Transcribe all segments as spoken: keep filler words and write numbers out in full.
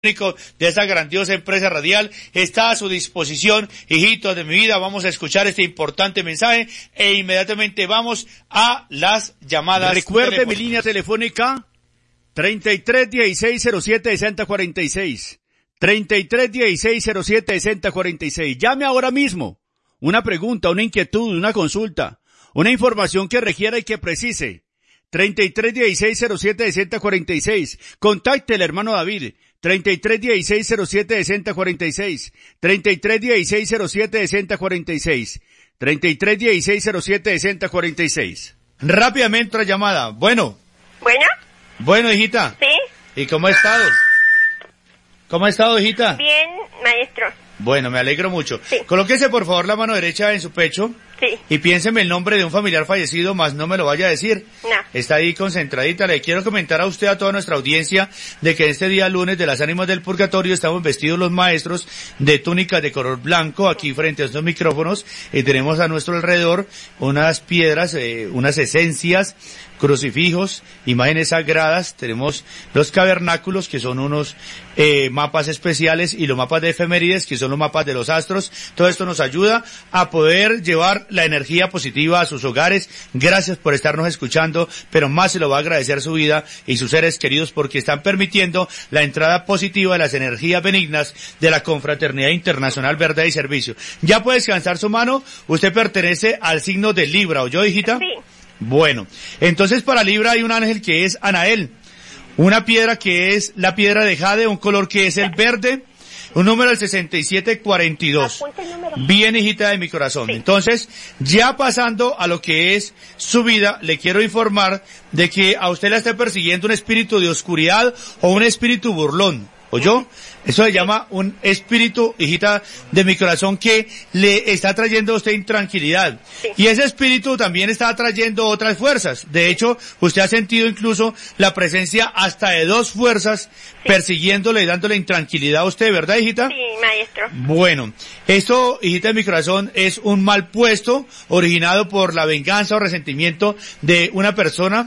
de esta grandiosa empresa radial está a su disposición. Hijitos de mi vida, vamos a escuchar este importante mensaje e inmediatamente vamos a las llamadas. Recuerde mi línea telefónica treinta y tres dieciséis cero siete sesenta cuarenta y seis, treinta y tres dieciséis cero siete sesenta cuarenta y seis. Llame ahora mismo. Una pregunta, una inquietud, una consulta, una información que requiera y que precise. treinta y tres dieciséis cero siete sesenta cuarenta y seis. Contacte al hermano David. treinta y tres dieciséis cero siete sesenta cuarenta y seis. treinta y tres dieciséis cero siete sesenta cuarenta y seis. treinta y tres dieciséis cero siete sesenta cuarenta y seis. Rápidamente otra llamada. Bueno. ¿Bueno? Bueno, hijita. ¿Sí? ¿Y cómo ha estado? ¿Cómo ha estado, hijita? Bien, maestro. Bueno, me alegro mucho. Sí. Colóquese por favor la mano derecha en su pecho. Sí. Y piénseme el nombre de un familiar fallecido, más no me lo vaya a decir. No. Está ahí concentradita. Le quiero comentar a usted, a toda nuestra audiencia, de que este día lunes de las ánimas del purgatorio estamos vestidos los maestros de túnicas de color blanco aquí frente a estos micrófonos y tenemos a nuestro alrededor unas piedras, eh, unas esencias, crucifijos, imágenes sagradas. Tenemos los cavernáculos, que son unos eh, mapas especiales, y los mapas de efemérides, que son los mapas de los astros. Todo esto nos ayuda a poder llevar la energía positiva a sus hogares. Gracias por estarnos escuchando, pero más se lo va a agradecer su vida y sus seres queridos, porque están permitiendo la entrada positiva de las energías benignas de la Confraternidad Internacional Verdad y Servicio. Ya puede descansar su mano. Usted pertenece al signo de Libra, ¿oyó, hijita? Sí. Bueno, entonces para Libra hay un ángel que es Anael, una piedra que es la piedra de jade, un color que es el verde, un número del sesenta y siete cuarenta y dos. Apunta el número. Bien, hijita de mi corazón. Sí. Entonces, ya pasando a lo que es su vida, le quiero informar de que a usted la está persiguiendo un espíritu de oscuridad o un espíritu burlón. ¿Oyó? Eso se llama un espíritu, hijita de mi corazón, que le está trayendo a usted intranquilidad. Sí. Y ese espíritu también está trayendo otras fuerzas. De hecho, usted ha sentido incluso la presencia hasta de dos fuerzas sí. persiguiéndole y dándole intranquilidad a usted, ¿verdad, hijita? Sí, maestro. Bueno, esto, hijita de mi corazón, es un mal puesto originado por la venganza o resentimiento de una persona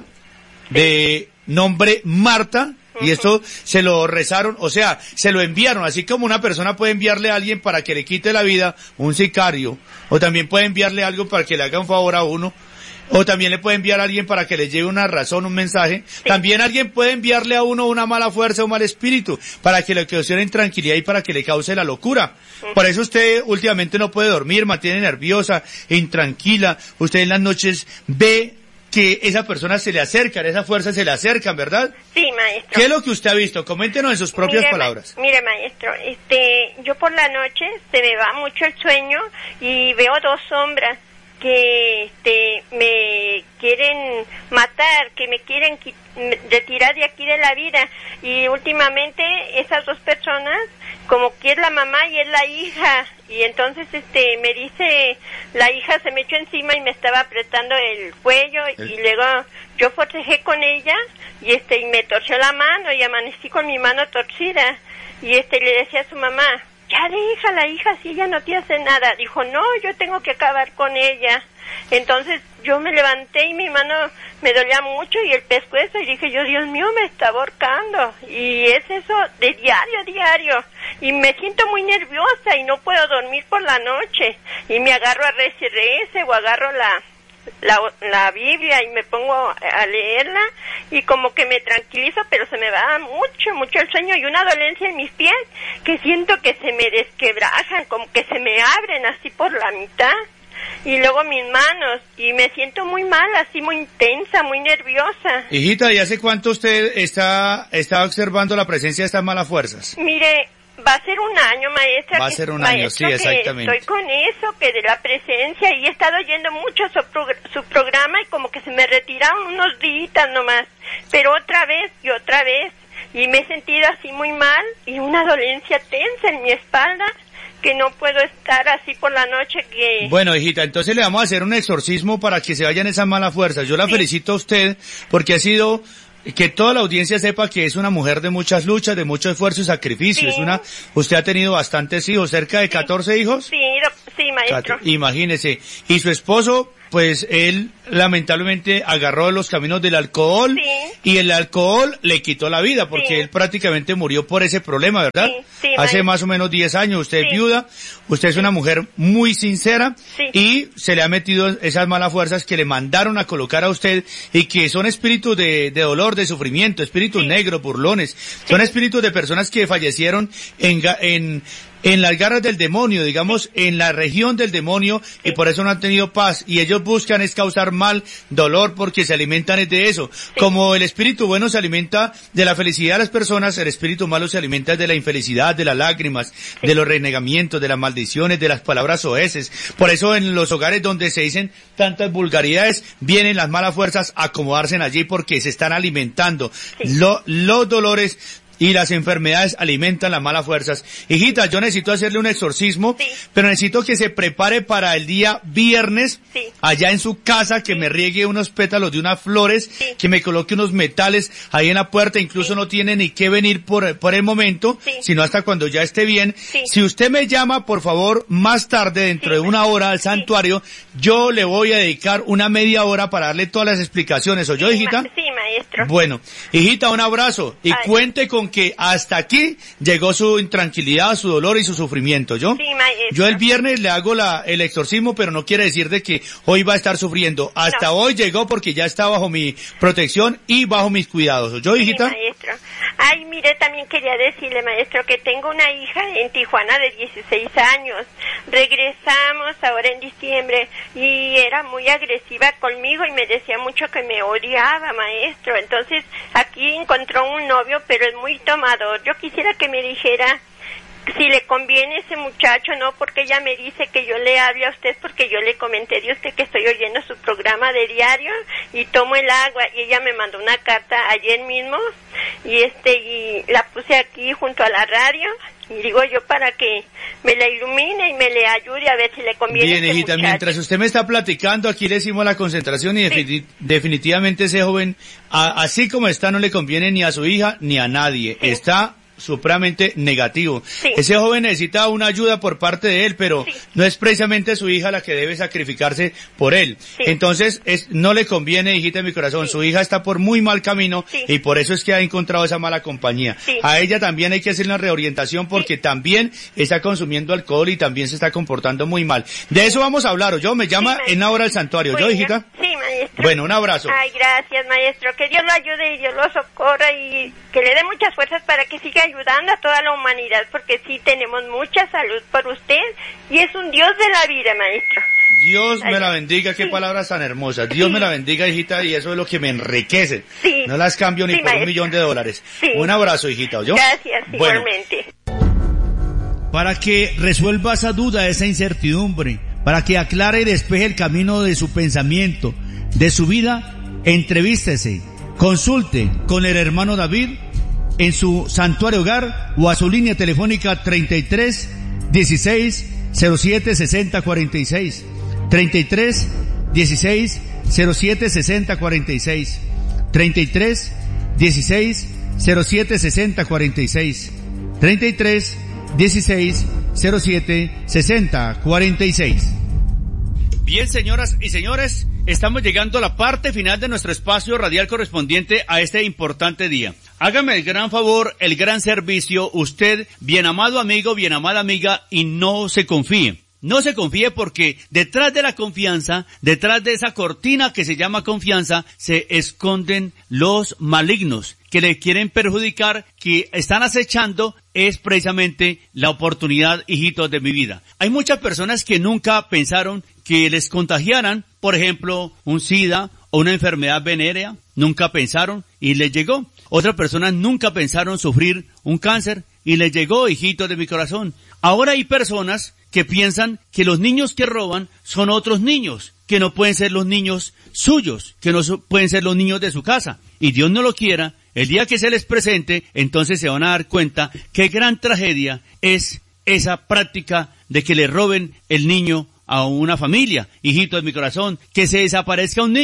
de nombre Marta. Y esto se lo rezaron, o sea, se lo enviaron, así como una persona puede enviarle a alguien para que le quite la vida, un sicario, o también puede enviarle algo para que le haga un favor a uno, o también le puede enviar a alguien para que le lleve una razón, un mensaje. Sí. También alguien puede enviarle a uno una mala fuerza, un mal espíritu, para que le ocasione intranquilidad y para que le cause la locura. Sí. Por eso usted últimamente no puede dormir, mantiene nerviosa, intranquila, usted en las noches ve que esa persona se le acerca, esas fuerzas se le acercan, ¿verdad? Sí, maestro. ¿Qué es lo que usted ha visto? Coméntenos en sus propias mire, palabras. Ma mire, maestro, este, yo por la noche se me va mucho el sueño y veo dos sombras que este, me quieren matar, que me quieren retirar de aquí de la vida. Y últimamente esas dos personas, como que es la mamá y es la hija, y entonces este me dice, la hija se me echó encima y me estaba apretando el cuello, ¿Eh? y luego yo forcejé con ella y este y me torció la mano y amanecí con mi mano torcida, y este le decía a su mamá, ya déjala, hija, si ella no te hace nada. Dijo, no, yo tengo que acabar con ella. Entonces yo me levanté y mi mano me dolía mucho y el pescuezo, y dije yo, Dios mío, me está ahorcando. Y es eso de diario, diario. Y me siento muy nerviosa y no puedo dormir por la noche. Y me agarro a rece, rece, o agarro la, la, la Biblia y me pongo a leerla y como que me tranquilizo, pero se me va mucho, mucho el sueño y una dolencia en mis pies que siento que se me desquebrajan, como que se me abren así por la mitad. Y luego mis manos, y me siento muy mal, así muy intensa, muy nerviosa. Hijita, ¿y hace cuánto usted está, está observando la presencia de estas malas fuerzas? Mire, va a ser un año, maestra. Va a ser un año, sí, exactamente. Estoy con eso, que de la presencia, y he estado oyendo mucho su, pro, su programa, y como que se me retiraron unos días nomás. Pero otra vez, y otra vez, y me he sentido así muy mal, y una dolencia tensa en mi espalda, que no puedo estar así por la noche que... Bueno, hijita, entonces le vamos a hacer un exorcismo para que se vayan esas malas fuerzas. Yo la sí. felicito a usted porque ha sido... Que toda la audiencia sepa que es una mujer de muchas luchas, de mucho esfuerzo y sacrificio. Sí. Es una, usted ha tenido bastantes hijos, cerca de catorce hijos. Sí, sí, maestro. Imagínese. Y su esposo pues él lamentablemente agarró los caminos del alcohol Sí. y el alcohol le quitó la vida porque Sí. él prácticamente murió por ese problema, ¿verdad? Sí, sí, Hace maestro. más o menos diez años, usted es Sí. viuda, usted es una mujer muy sincera Sí. y se le ha metido esas malas fuerzas que le mandaron a colocar a usted y que son espíritus de, de dolor, de sufrimiento, espíritus Sí. negros, burlones, son espíritus de personas que fallecieron en, ga- en en las garras del demonio, digamos, en la región del demonio, y por eso no han tenido paz, y ellos buscan es causar mal, dolor, porque se alimentan es de eso. Como el espíritu bueno se alimenta de la felicidad de las personas, el espíritu malo se alimenta de la infelicidad, de las lágrimas, de los renegamientos, de las maldiciones, de las palabras soeces. Por eso en los hogares donde se dicen tantas vulgaridades, vienen las malas fuerzas a acomodarse allí porque se están alimentando. Lo- los dolores y las enfermedades alimentan las malas fuerzas. Hijita, yo necesito hacerle un exorcismo, Sí. pero necesito que se prepare para el día viernes, Sí. allá en su casa, que me riegue unos pétalos de unas flores, Sí. que me coloque unos metales ahí en la puerta, incluso Sí. no tiene ni que venir por, por el momento, Sí. sino hasta cuando ya esté bien. Sí. Si usted me llama, por favor, más tarde, dentro Sí, de una hora al sí. santuario, yo le voy a dedicar una media hora para darle todas las explicaciones. ¿O yo, Sí, hijita? ma- Sí, maestro. Bueno, hijita, un abrazo y Ay. cuente con que hasta aquí llegó su intranquilidad, su dolor y su sufrimiento, ¿yo? Sí, maestro. Yo el viernes le hago la, el exorcismo, pero no quiere decir de que hoy va a estar sufriendo. Hasta No. hoy llegó porque ya está bajo mi protección y bajo mis cuidados. ¿Yo, hijita? Sí, maestro. Ay, mire, también quería decirle, maestro, que tengo una hija en Tijuana de dieciséis años. Regresamos ahora en diciembre y era muy agresiva conmigo y me decía mucho que me odiaba, maestro. Entonces, aquí encontró un novio, pero es muy tomador. Yo quisiera que me dijera si le conviene ese muchacho, no, porque ella me dice que yo le hable a usted porque yo le comenté de usted que estoy oyendo su programa de diario y tomo el agua, y ella me mandó una carta ayer mismo y este y la puse aquí junto a la radio y digo yo para que me la ilumine y me le ayude a ver si le conviene. Bien, ese hijita, muchacho. mientras usted me está platicando, aquí le hicimos la concentración y Sí. defini- definitivamente ese joven, a- así como está, no le conviene ni a su hija ni a nadie. Sí. Está supremamente negativo. Sí. Ese joven necesita una ayuda por parte de él, pero Sí. no es precisamente su hija la que debe sacrificarse por él. Sí. Entonces, es, no le conviene, hijita de mi corazón. Sí. Su hija está por muy mal camino Sí. y por eso es que ha encontrado esa mala compañía. Sí. A ella también hay que hacer una reorientación porque también está consumiendo alcohol y también se está comportando muy mal. De eso vamos a hablar, ¿o yo? Me llama maestro. en una hora al santuario. ¿Yo, Bueno, hijita? Sí, maestro. Bueno, un abrazo. Ay, gracias, maestro. Que Dios lo ayude y Dios lo socorra y que le dé muchas fuerzas para que siga ayudando a toda la humanidad, porque sí tenemos mucha salud por usted y es un Dios de la vida, maestro. Dios me Ay, la bendiga, qué sí. palabras tan hermosas. Dios Sí. me la bendiga, hijita, y eso es lo que me enriquece. Sí. No las cambio ni Sí, por un maestro. millón de dólares. Sí. Un abrazo, hijita, ¿oyó? Gracias, Bueno, igualmente. Para que resuelva esa duda, esa incertidumbre, para que aclare y despeje el camino de su pensamiento, de su vida, entrevístese, consulte con el hermano David en su santuario hogar o a su línea telefónica treinta y tres, dieciséis, cero siete, sesenta, cuarenta y seis. treinta y tres, dieciséis, cero siete, sesenta, cuarenta y seis. treinta y tres, dieciséis, cero siete, sesenta, cuarenta y seis. treinta y tres, dieciséis, cero siete, sesenta, cuarenta y seis. Bien, señoras y señores, estamos llegando a la parte final de nuestro espacio radial correspondiente a este importante día. Hágame el gran favor, el gran servicio, usted, bien amado amigo, bien amada amiga, y no se confíe. No se confíe porque detrás de la confianza, detrás de esa cortina que se llama confianza, se esconden los malignos que le quieren perjudicar, que están acechando, es precisamente la oportunidad, hijitos de mi vida. Hay muchas personas que nunca pensaron que les contagiaran, por ejemplo, un SIDA o una enfermedad venérea, nunca pensaron y les llegó. Otras personas nunca pensaron sufrir un cáncer y les llegó, hijitos de mi corazón. Ahora hay personas que piensan que los niños que roban son otros niños, que no pueden ser los niños suyos, que no pueden ser los niños de su casa. Y Dios no lo quiera, el día que se les presente, entonces se van a dar cuenta qué gran tragedia es esa práctica de que le roben el niño a una familia. Hijito de mi corazón, que se desaparezca un niño.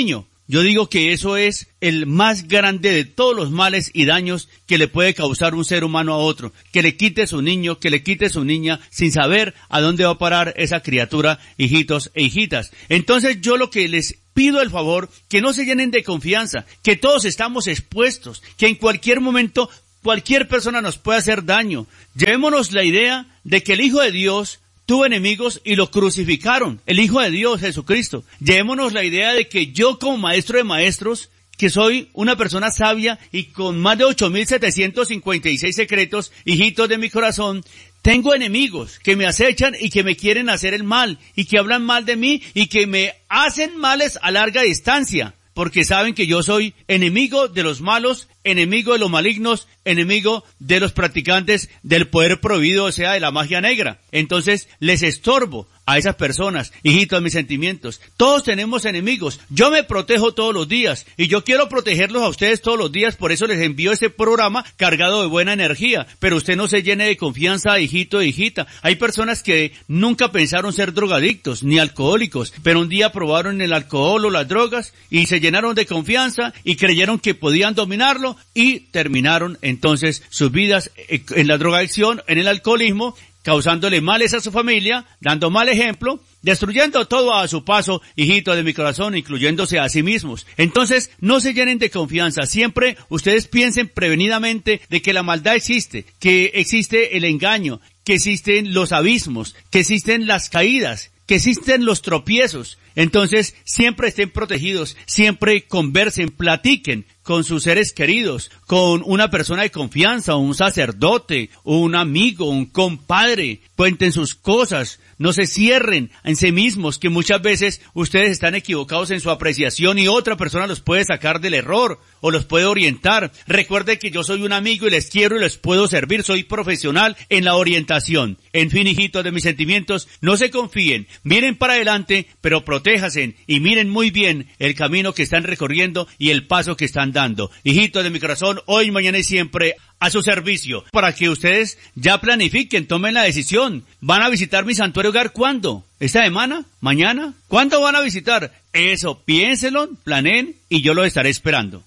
Yo digo que eso es el más grande de todos los males y daños que le puede causar un ser humano a otro. Que le quite su niño, que le quite su niña, sin saber a dónde va a parar esa criatura, hijitos e hijitas. Entonces yo lo que les pido el favor, que no se llenen de confianza, que todos estamos expuestos, que en cualquier momento cualquier persona nos puede hacer daño. Llevémonos la idea de que el Hijo de Dios tuvo enemigos y lo crucificaron, el Hijo de Dios, Jesucristo. Llevémonos la idea de que yo como maestro de maestros, que soy una persona sabia y con más de ocho mil setecientos cincuenta y seis secretos, hijitos de mi corazón, tengo enemigos que me acechan y que me quieren hacer el mal, y que hablan mal de mí y que me hacen males a larga distancia, porque saben que yo soy enemigo de los malos, enemigo de los malignos, enemigo de los practicantes del poder prohibido, o sea, de la magia negra. Entonces, les estorbo a esas personas, hijitos de mis sentimientos. Todos tenemos enemigos. Yo me protejo todos los días y yo quiero protegerlos a ustedes todos los días, por eso les envío este programa cargado de buena energía. Pero usted no se llene de confianza, hijito e hijita. Hay personas que nunca pensaron ser drogadictos ni alcohólicos, pero un día probaron el alcohol o las drogas y se llenaron de confianza y creyeron que podían dominarlo y terminaron entonces sus vidas en la drogadicción, en el alcoholismo, causándole males a su familia, dando mal ejemplo, destruyendo todo a su paso, hijito de mi corazón, incluyéndose a sí mismos. Entonces, no se llenen de confianza. Siempre ustedes piensen prevenidamente de que la maldad existe, que existe el engaño, que existen los abismos, que existen las caídas, que existen los tropiezos. Entonces, siempre estén protegidos, siempre conversen, platiquen con sus seres queridos, con una persona de confianza, un sacerdote, un amigo, un compadre, cuenten sus cosas, no se cierren en sí mismos, que muchas veces ustedes están equivocados en su apreciación y otra persona los puede sacar del error o los puede orientar. Recuerden que yo soy un amigo y les quiero y les puedo servir, soy profesional en la orientación. En fin, hijitos de mis sentimientos, no se confíen, miren para adelante, pero protéjanse y miren muy bien el camino que están recorriendo y el paso que están dando. Hijitos de mi corazón, hoy, mañana y siempre a su servicio, para que ustedes ya planifiquen, tomen la decisión. ¿Van a visitar mi santuario hogar cuándo? ¿Esta semana? ¿Mañana? ¿Cuándo van a visitar? Eso, piénselo, planeen y yo lo estaré esperando.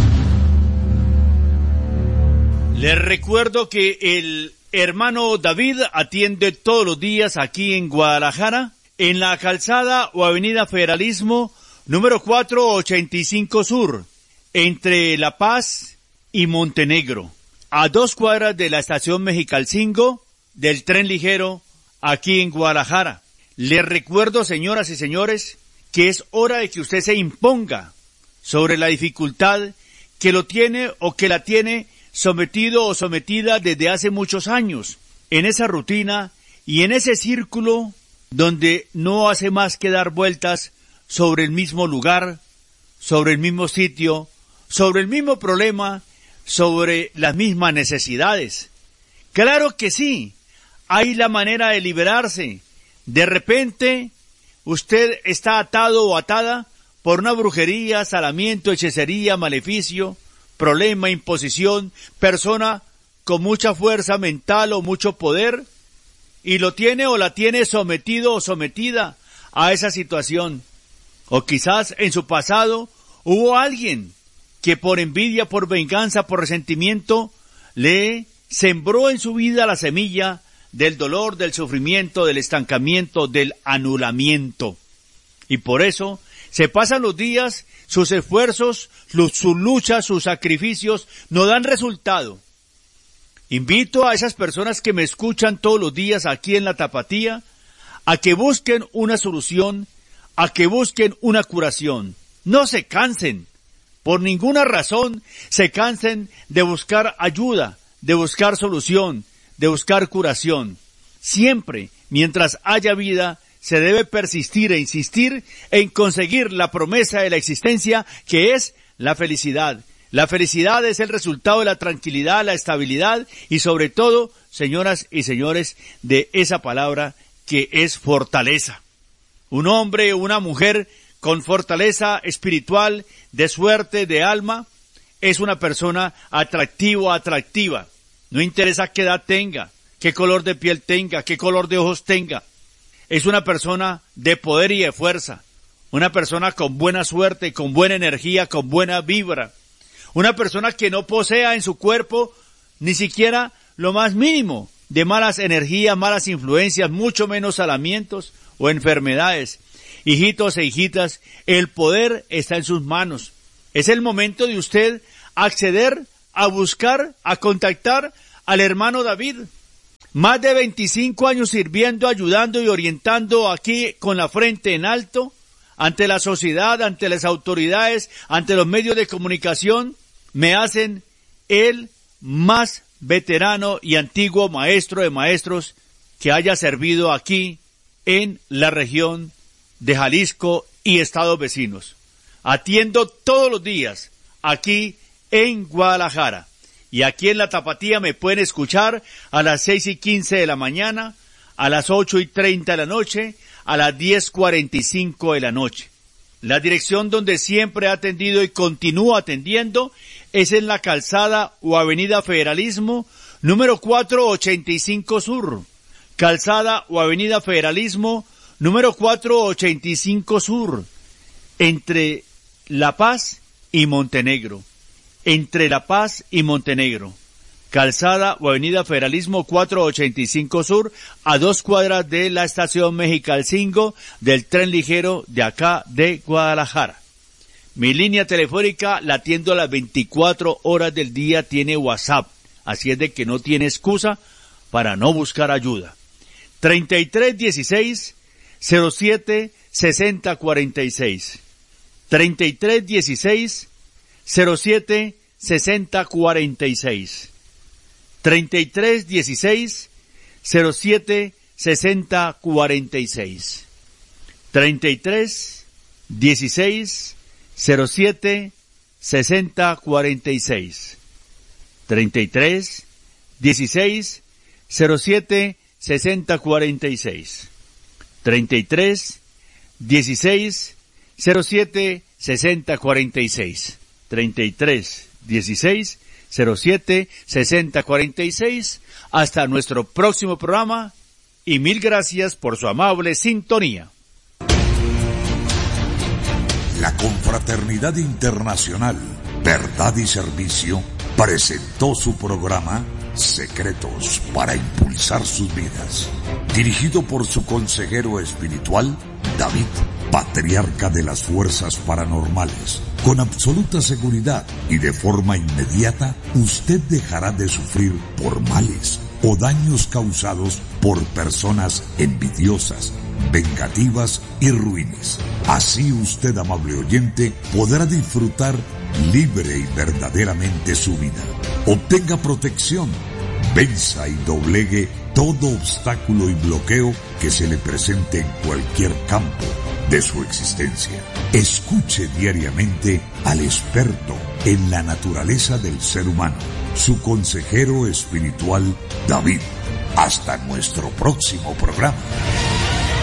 Les recuerdo que el hermano David atiende todos los días aquí en Guadalajara, en la calzada o avenida Federalismo, número cuatrocientos ochenta y cinco Sur, entre La Paz y Montenegro, a dos cuadras de la estación Mexicalcingo del tren ligero aquí en Guadalajara. Les recuerdo, señoras y señores, que es hora de que usted se imponga sobre la dificultad que lo tiene o que la tiene sometido o sometida desde hace muchos años, en esa rutina y en ese círculo donde no hace más que dar vueltas sobre el mismo lugar, sobre el mismo sitio, sobre el mismo problema, sobre las mismas necesidades. Claro que sí, hay la manera de liberarse. De repente, usted está atado o atada por una brujería, salamiento, hechicería, maleficio, problema, imposición, persona con mucha fuerza mental o mucho poder, y lo tiene o la tiene sometido o sometida a esa situación. O quizás en su pasado hubo alguien que por envidia, por venganza, por resentimiento, le sembró en su vida la semilla del dolor, del sufrimiento, del estancamiento, del anulamiento. Y por eso se pasan los días, sus esfuerzos, sus luchas, sus sacrificios no dan resultado. Invito a esas personas que me escuchan todos los días aquí en La Tapatía a que busquen una solución, a que busquen una curación. No se cansen, por ninguna razón se cansen de buscar ayuda, de buscar solución, de buscar curación. Siempre, mientras haya vida, se debe persistir e insistir en conseguir la promesa de la existencia, que es la felicidad. La felicidad es el resultado de la tranquilidad, la estabilidad y sobre todo, señoras y señores, de esa palabra que es fortaleza. Un hombre o una mujer con fortaleza espiritual, de suerte, de alma, es una persona atractivo, atractiva. No interesa qué edad tenga, qué color de piel tenga, qué color de ojos tenga. Es una persona de poder y de fuerza. una persona con buena suerte, con buena energía, con buena vibra, una persona que no posea en su cuerpo ni siquiera lo más mínimo de malas energías, malas influencias, mucho menos salamientos o enfermedades. Hijitos e hijitas, el poder está en sus manos. Es el momento de usted acceder a buscar, a contactar al hermano David. Más de veinticinco años sirviendo, ayudando y orientando aquí con la frente en alto, ante la sociedad, ante las autoridades, ante los medios de comunicación, me hacen el más veterano y antiguo maestro de maestros que haya servido aquí en la región de Jalisco y estados vecinos. Atiendo todos los días aquí en Guadalajara. Y aquí en la Tapatía me pueden escuchar a las seis y quince de la mañana, a las ocho y treinta de la noche, a las diez cuarenta y cinco de la noche. La dirección donde siempre he atendido y continúo atendiendo es en la calzada o avenida Federalismo, número cuatrocientos ochenta y cinco Sur. Calzada o avenida Federalismo, número cuatrocientos ochenta y cinco Sur. Entre La Paz y Montenegro. Entre La Paz y Montenegro. Calzada o avenida Federalismo cuatrocientos ochenta y cinco Sur, a dos cuadras de la estación Mexicalcingo del tren ligero de acá de Guadalajara. Mi línea telefónica la atiendo a las veinticuatro horas del día, tiene WhatsApp, así es de que no tiene excusa para no buscar ayuda. treinta y tres dieciséis cero siete sesenta cuarenta y seis. treinta y tres dieciséis cero siete sesenta cuarenta y seis. treinta y tres dieciséis cero siete sesenta cuarenta y seis. treinta y tres dieciséis cero siete sesenta cuarenta y seis. treinta y tres dieciséis cero siete sesenta cuarenta y seis. treinta y tres dieciséis cero siete sesenta cuarenta y seis. treinta y tres dieciséis cero siete sesenta cuarenta y seis. Hasta nuestro próximo programa y mil gracias por su amable sintonía. La Confraternidad Internacional Verdad y Servicio presentó su programa Secretos para Impulsar Sus Vidas, dirigido por su consejero espiritual David, patriarca de las fuerzas paranormales. Con absoluta seguridad y de forma inmediata, usted dejará de sufrir por males o daños causados por personas envidiosas, vengativas y ruines. Así usted, amable oyente, podrá disfrutar libre y verdaderamente su vida. Obtenga protección, venza y doblegue todo obstáculo y bloqueo que se le presente en cualquier campo de su existencia. Escuche diariamente al experto en la naturaleza del ser humano, su consejero espiritual David. Hasta nuestro próximo programa.